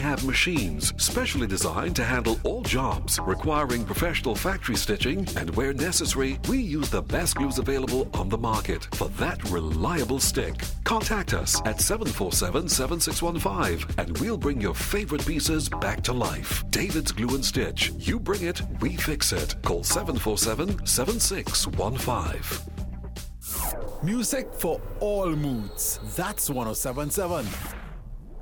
have machines specially designed to handle all jobs requiring professional factory stitching, and where necessary, we use the best glues available on the market for that reliable stick. Contact us at 747-7615 and we'll bring your favorite pieces back to life. David's Glue and Stitch. You bring it, we fix it. Call 747-7615. Music for all moods. That's 1077.